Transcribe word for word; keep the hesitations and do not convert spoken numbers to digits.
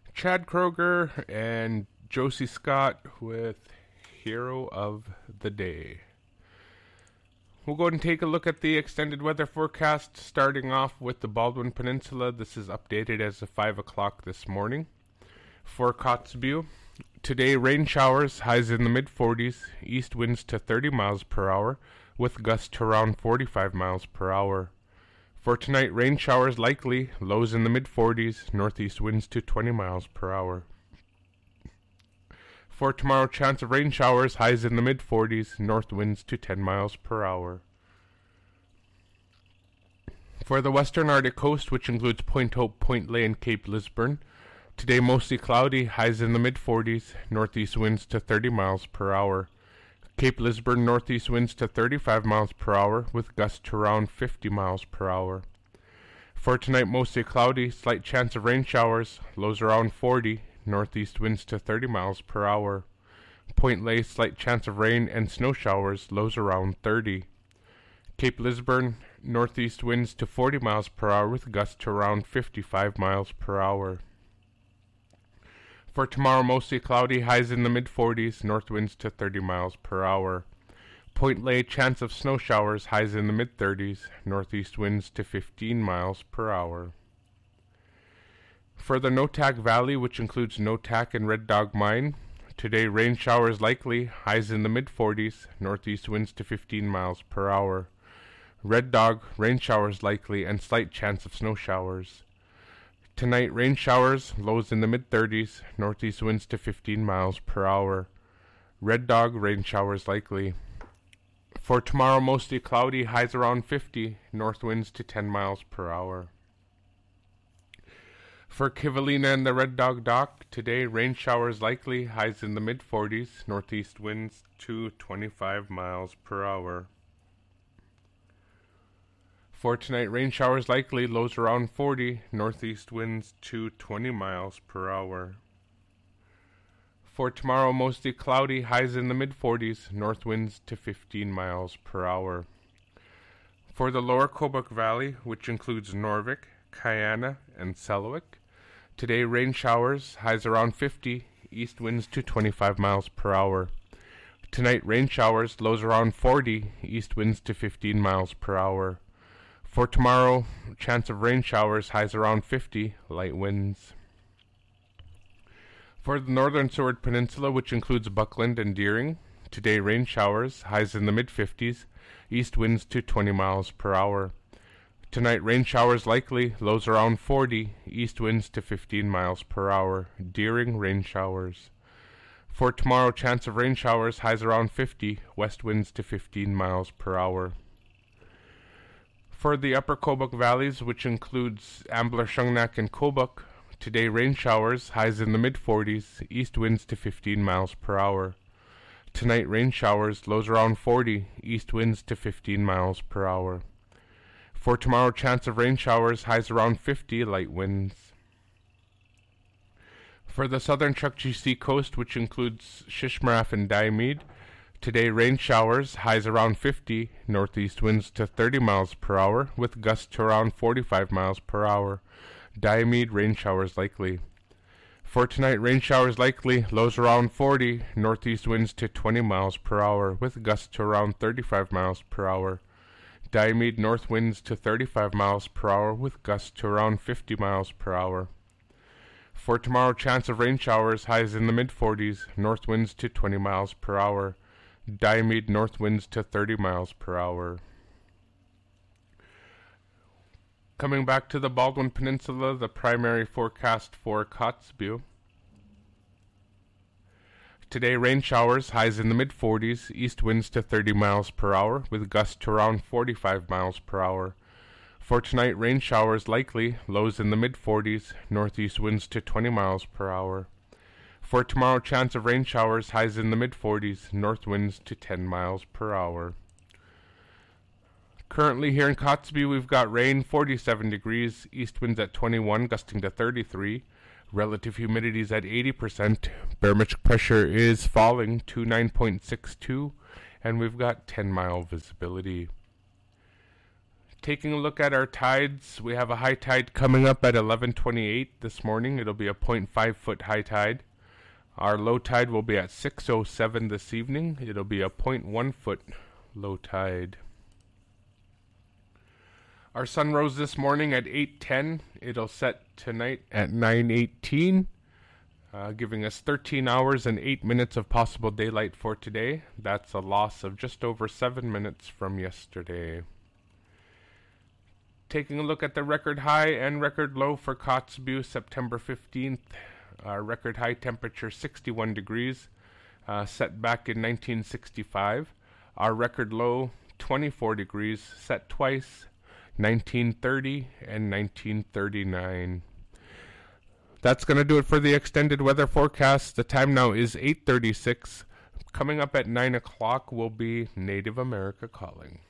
Chad Kroger and Josie Scott with Hero of the Day. We'll go ahead and take a look at the extended weather forecast, starting off with the Baldwin Peninsula. This is updated as of five o'clock this morning. For Kotzebue, today rain showers, highs in the mid forties, east winds to thirty miles per hour, with gusts to around forty-five miles per hour. For tonight, rain showers likely, lows in the mid forties, northeast winds to twenty miles per hour. For tomorrow, chance of rain showers, highs in the mid forties, north winds to ten miles per hour. For the western Arctic coast, which includes Point Hope, Point Lay, and Cape Lisburne, today mostly cloudy, highs in the mid forties, northeast winds to thirty miles per hour. Cape Lisburne, northeast winds to thirty-five miles per hour, with gusts to around fifty miles per hour. For tonight, mostly cloudy, slight chance of rain showers, lows around forty, northeast winds to thirty miles per hour. Point Lay, slight chance of rain and snow showers, lows around thirty. Cape Lisburne, northeast winds to forty miles per hour with gusts to around fifty-five miles per hour. For tomorrow, mostly cloudy, highs in the mid forties, north winds to thirty miles per hour. Point Lay, chance of snow showers, highs in the mid thirties, northeast winds to fifteen miles per hour. For the Noatak Valley, which includes Noatak and Red Dog Mine, today rain showers likely, highs in the mid forties, northeast winds to fifteen miles per hour. Red Dog, rain showers likely, and slight chance of snow showers. Tonight, rain showers, lows in the mid thirties, northeast winds to fifteen miles per hour. Red Dog, rain showers likely. For tomorrow, mostly cloudy, highs around fifty, north winds to ten miles per hour. For Kivalina and the Red Dog Dock, today rain showers likely, highs in the mid forties, northeast winds to twenty-five miles per hour. For tonight, rain showers likely, lows around forty, northeast winds to twenty miles per hour. For tomorrow, mostly cloudy, highs in the mid forties, north winds to fifteen miles per hour. For the lower Kobuk Valley, which includes Norvik, Kayana, and Selawik, today rain showers, highs around fifty, east winds to twenty-five miles per hour. Tonight, rain showers, lows around forty, east winds to fifteen miles per hour. For tomorrow, chance of rain showers, highs around fifty, light winds. For the northern Seward Peninsula, which includes Buckland and Deering, today rain showers, highs in the mid fifties, east winds to twenty miles per hour. Tonight, rain showers likely, lows around forty, east winds to fifteen miles per hour. Deering, rain showers. For tomorrow, chance of rain showers, highs around fifty, west winds to fifteen miles per hour. For the upper Kobuk valleys, which includes Ambler, Shungnak, and Kobuk, today rain showers, highs in the mid forties, east winds to fifteen miles per hour. Tonight, rain showers, lows around forty, east winds to fifteen miles per hour. For tomorrow, chance of rain showers, highs around fifty, light winds. For the southern Chukchi Sea coast, which includes Shishmaref and Diomede, today rain showers, highs around fifty, northeast winds to thirty miles per hour, with gusts to around forty-five miles per hour. Diomede, rain showers likely. For tonight, rain showers likely, lows around forty, northeast winds to twenty miles per hour, with gusts to around thirty-five miles per hour. Diomede, north winds to thirty-five miles per hour, with gusts to around fifty miles per hour. For tomorrow, chance of rain showers, highs in the mid forties, north winds to twenty miles per hour. Diomede, north winds to thirty miles per hour. Coming back to the Baldwin Peninsula, the primary forecast for Kotzebue. Today, rain showers, highs in the mid forties, east winds to thirty miles per hour, with gusts to around forty-five miles per hour. For tonight, rain showers likely, lows in the mid forties, northeast winds to twenty miles per hour. For tomorrow, chance of rain showers, highs in the mid forties, north winds to ten miles per hour. Currently here in Kotzebue, we've got rain, forty-seven degrees, east winds at twenty-one, gusting to thirty-three. Relative humidity is at eighty percent. Barometric pressure is falling to nine point six two, and we've got ten mile visibility. Taking a look at our tides, we have a high tide coming up at eleven twenty-eight this morning. It'll be a zero point five foot high tide. Our low tide will be at six oh seven this evening. It'll be a zero point one foot low tide. Our sun rose this morning at eight ten. It'll set tonight at nine eighteen, uh, giving us thirteen hours and eight minutes of possible daylight for today. That's a loss of just over seven minutes from yesterday. Taking a look at the record high and record low for Kotzebue, September fifteenth. Our record high temperature sixty-one degrees, uh, set back in nineteen sixty-five. Our record low twenty-four degrees, set twice, nineteen thirty and nineteen thirty-nine. That's going to do it for the extended weather forecast. The time now is eight thirty-six. Coming up at nine o'clock will be Native America Calling.